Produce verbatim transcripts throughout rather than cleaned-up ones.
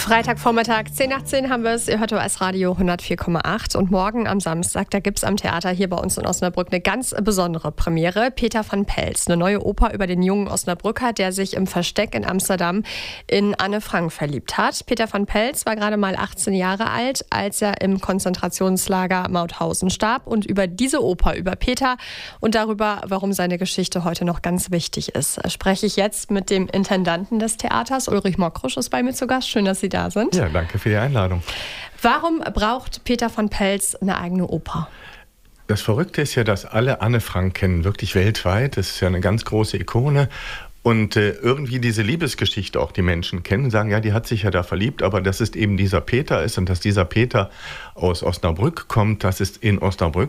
Freitagvormittag, zehn nach zehn haben wir es. Ihr hört O S Radio hundertvier Komma acht. Und morgen am Samstag, da gibt es am Theater hier bei uns in Osnabrück eine ganz besondere Premiere. Peter van Pels, eine neue Oper über den jungen Osnabrücker, der sich im Versteck in Amsterdam in Anne Frank verliebt hat. Peter van Pels war gerade mal achtzehn Jahre alt, als er im Konzentrationslager Mauthausen starb. Und über diese Oper, über Peter und darüber, warum seine Geschichte heute noch ganz wichtig ist, spreche ich jetzt mit dem Intendanten des Theaters. Ulrich Mokrusch ist bei mir zu Gast. Schön, dass Sie da sind. Ja, danke für die Einladung. Warum braucht Peter van Pels eine eigene Oper? Das Verrückte ist ja, dass alle Anne Frank kennen, wirklich weltweit. Das ist ja eine ganz große Ikone. Und äh, irgendwie diese Liebesgeschichte auch die Menschen kennen, sagen, ja, die hat sich ja da verliebt, aber dass es eben dieser Peter ist und dass dieser Peter aus Osnabrück kommt, das ist in Osnabrück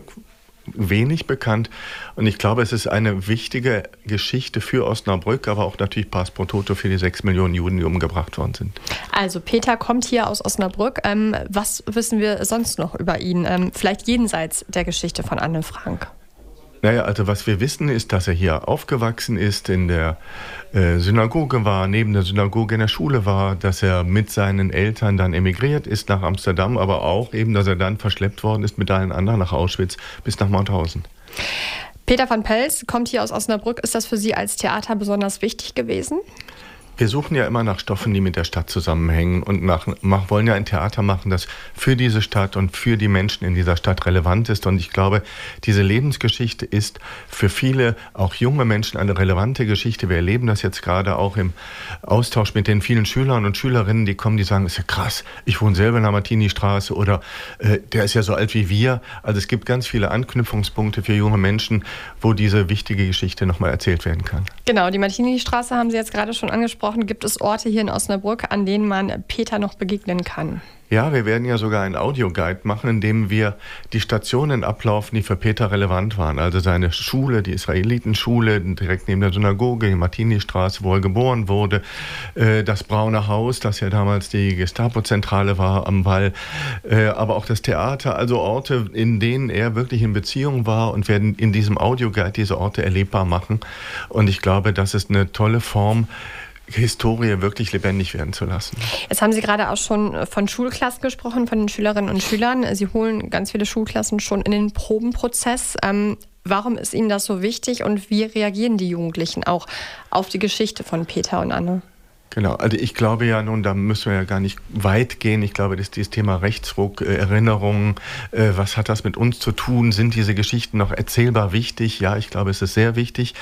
wenig bekannt. Und ich glaube, es ist eine wichtige Geschichte für Osnabrück, aber auch natürlich Pass pro Toto für die sechs Millionen Juden, die umgebracht worden sind. Also Peter kommt hier aus Osnabrück. Ähm, was wissen wir sonst noch über ihn? Ähm, vielleicht jenseits der Geschichte von Anne Frank. Naja, also was wir wissen, ist, dass er hier aufgewachsen ist, in der äh, Synagoge war, neben der Synagoge in der Schule war, dass er mit seinen Eltern dann emigriert ist nach Amsterdam, aber auch eben, dass er dann verschleppt worden ist mit allen anderen nach Auschwitz bis nach Mauthausen. Peter van Pels kommt hier aus Osnabrück. Ist das für Sie als Theater besonders wichtig gewesen? Wir suchen ja immer nach Stoffen, die mit der Stadt zusammenhängen und nach, mach, wollen ja ein Theater machen, das für diese Stadt und für die Menschen in dieser Stadt relevant ist. Und ich glaube, diese Lebensgeschichte ist für viele, auch junge Menschen, eine relevante Geschichte. Wir erleben das jetzt gerade auch im Austausch mit den vielen Schülern und Schülerinnen, die kommen, die sagen, ist ja krass, ich wohne selber in der Martini-Straße oder äh, der ist ja so alt wie wir. Also es gibt ganz viele Anknüpfungspunkte für junge Menschen, wo diese wichtige Geschichte nochmal erzählt werden kann. Genau, die Martini-Straße haben Sie jetzt gerade schon angesprochen. Gibt es Orte hier in Osnabrück, an denen man Peter noch begegnen kann? Ja, wir werden ja sogar einen Audioguide machen, in dem wir die Stationen ablaufen, die für Peter relevant waren. Also seine Schule, die Israelitenschule, direkt neben der Synagoge, die Martini-Straße, wo er geboren wurde, das Braune Haus, das ja damals die Gestapo-Zentrale war am Wall, aber auch das Theater, also Orte, in denen er wirklich in Beziehung war, und werden in diesem Audioguide diese Orte erlebbar machen. Und ich glaube, das ist eine tolle Form, Historie wirklich lebendig werden zu lassen. Jetzt haben Sie gerade auch schon von Schulklassen gesprochen, von den Schülerinnen und Schülern. Sie holen ganz viele Schulklassen schon in den Probenprozess. Ähm, warum ist Ihnen das so wichtig und wie reagieren die Jugendlichen auch auf die Geschichte von Peter und Anne? Genau, also ich glaube ja nun, da müssen wir ja gar nicht weit gehen. Ich glaube, dass dieses Thema Rechtsruck, äh, Erinnerungen, äh, was hat das mit uns zu tun? Sind diese Geschichten noch erzählbar wichtig? Ja, ich glaube, es ist sehr wichtig.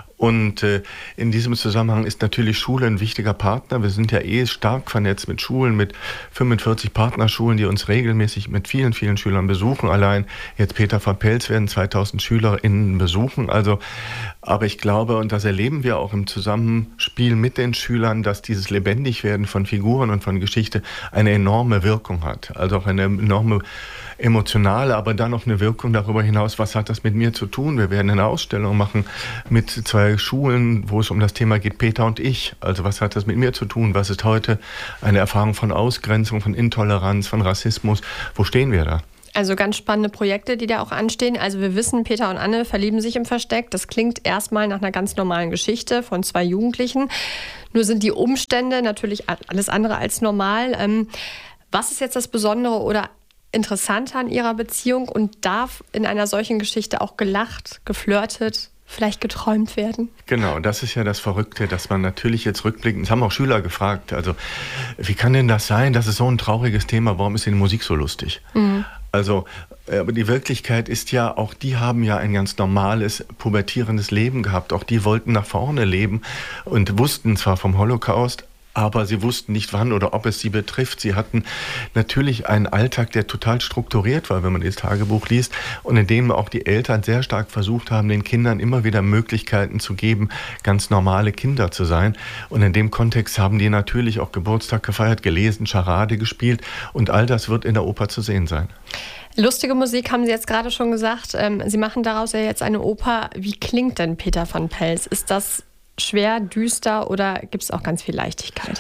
Und äh, in diesem Zusammenhang ist natürlich Schule ein wichtiger Partner. Wir sind ja eh stark vernetzt mit Schulen, mit fünfundvierzig Partnerschulen, die uns regelmäßig mit vielen, vielen Schülern besuchen. Allein jetzt Peter van Pels werden zweitausend SchülerInnen besuchen. Also, aber ich glaube, und das erleben wir auch im Zusammenspiel mit den Schülern, dass dieses Lebendigwerden von Figuren und von Geschichte eine enorme Wirkung hat. Also auch eine enorme emotionale, aber dann noch eine Wirkung darüber hinaus, was hat das mit mir zu tun? Wir werden eine Ausstellung machen mit zwei Schulen, wo es um das Thema geht, Peter und ich. Also was hat das mit mir zu tun? Was ist heute eine Erfahrung von Ausgrenzung, von Intoleranz, von Rassismus? Wo stehen wir da? Also ganz spannende Projekte, die da auch anstehen. Also wir wissen, Peter und Anne verlieben sich im Versteck. Das klingt erstmal nach einer ganz normalen Geschichte von zwei Jugendlichen. Nur sind die Umstände natürlich alles andere als normal. Ähm, was ist jetzt das Besondere oder Interessante an ihrer Beziehung und darf in einer solchen Geschichte auch gelacht, geflirtet, vielleicht geträumt werden? Genau, das ist ja das Verrückte, dass man natürlich jetzt rückblickend, das haben auch Schüler gefragt, also wie kann denn das sein, das ist so ein trauriges Thema, warum ist denn Musik so lustig? Mhm. Also, aber die Wirklichkeit ist ja, auch die haben ja ein ganz normales, pubertierendes Leben gehabt, auch die wollten nach vorne leben und wussten zwar vom Holocaust, aber sie wussten nicht, wann oder ob es sie betrifft. Sie hatten natürlich einen Alltag, der total strukturiert war, wenn man das Tagebuch liest, und in dem auch die Eltern sehr stark versucht haben, den Kindern immer wieder Möglichkeiten zu geben, ganz normale Kinder zu sein. Und in dem Kontext haben die natürlich auch Geburtstag gefeiert, gelesen, Charade gespielt, und all das wird in der Oper zu sehen sein. Lustige Musik haben Sie jetzt gerade schon gesagt. Sie machen daraus ja jetzt eine Oper. Wie klingt denn Peter van Pels? Ist das schwer, düster oder gibt es auch ganz viel Leichtigkeit?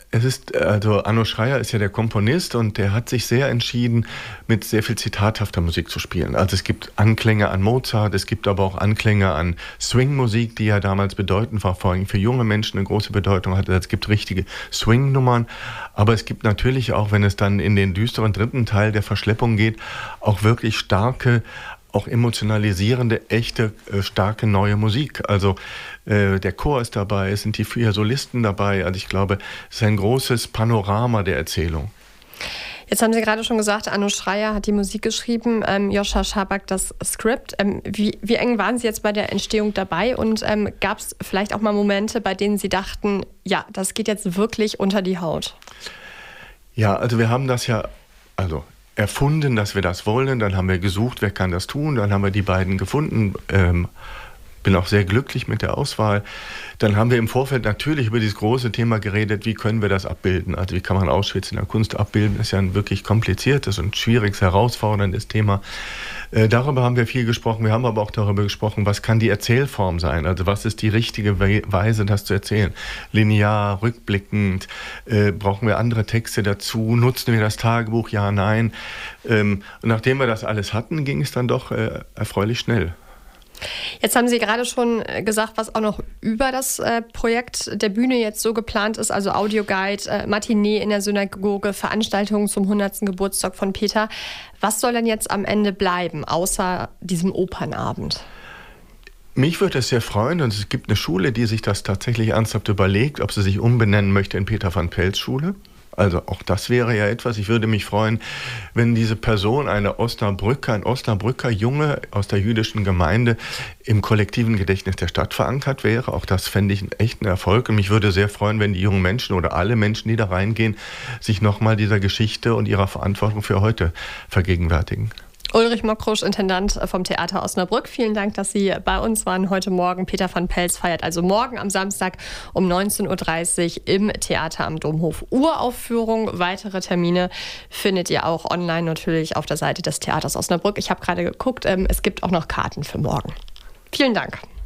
Es ist, also Arno Schreyer ist ja der Komponist und der hat sich sehr entschieden, mit sehr viel zitathafter Musik zu spielen. Also es gibt Anklänge an Mozart, es gibt aber auch Anklänge an Swing-Musik, die ja damals bedeutend war, vor allem für junge Menschen eine große Bedeutung hatte. Es gibt richtige Swing-Nummern, aber es gibt natürlich auch, wenn es dann in den düsteren dritten Teil der Verschleppung geht, auch wirklich starke, auch emotionalisierende, echte, äh, starke neue Musik. Also äh, der Chor ist dabei, es sind die vier Solisten dabei. Also ich glaube, es ist ein großes Panorama der Erzählung. Jetzt haben Sie gerade schon gesagt, Arno Schreyer hat die Musik geschrieben, ähm, Joscha Schaback das Skript. Ähm, wie, wie eng waren Sie jetzt bei der Entstehung dabei und ähm, gab es vielleicht auch mal Momente, bei denen Sie dachten, ja, das geht jetzt wirklich unter die Haut? Ja, also wir haben das ja, also erfunden, dass wir das wollen. Dann haben wir gesucht, wer kann das tun. Dann haben wir die beiden gefunden. Ähm, bin auch sehr glücklich mit der Auswahl. Dann haben wir im Vorfeld natürlich über dieses große Thema geredet, wie können wir das abbilden? Also wie kann man Auschwitz in der Kunst abbilden? Das ist ja ein wirklich kompliziertes und schwieriges, herausforderndes Thema. Äh, darüber haben wir viel gesprochen. Wir haben aber auch darüber gesprochen, was kann die Erzählform sein? Also was ist die richtige We- Weise, das zu erzählen? Linear, rückblickend? Äh, brauchen wir andere Texte dazu? Nutzen wir das Tagebuch? Ja, nein. Ähm, und nachdem wir das alles hatten, ging es dann doch äh, erfreulich schnell. Jetzt haben Sie gerade schon gesagt, was auch noch über das äh, Projekt der Bühne jetzt so geplant ist, also Audioguide, äh, Matinee in der Synagoge, Veranstaltungen zum hundertsten Geburtstag von Peter. Was soll denn jetzt am Ende bleiben, außer diesem Opernabend? Mich würde es sehr freuen, und es gibt eine Schule, die sich das tatsächlich ernsthaft überlegt, ob sie sich umbenennen möchte in Peter van Pels Schule. Also auch das wäre ja etwas. Ich würde mich freuen, wenn diese Person, eine Osnabrücker, ein Osnabrücker Junge aus der jüdischen Gemeinde im kollektiven Gedächtnis der Stadt verankert wäre. Auch das fände ich einen echten Erfolg. Und mich würde sehr freuen, wenn die jungen Menschen oder alle Menschen, die da reingehen, sich nochmal dieser Geschichte und ihrer Verantwortung für heute vergegenwärtigen. Ulrich Mokrusch, Intendant vom Theater Osnabrück. Vielen Dank, dass Sie bei uns waren heute Morgen. Peter van Pels feiert also morgen am Samstag um neunzehn Uhr dreißig im Theater am Domhof Uraufführung. Weitere Termine findet ihr auch online natürlich auf der Seite des Theaters Osnabrück. Ich habe gerade geguckt, es gibt auch noch Karten für morgen. Vielen Dank.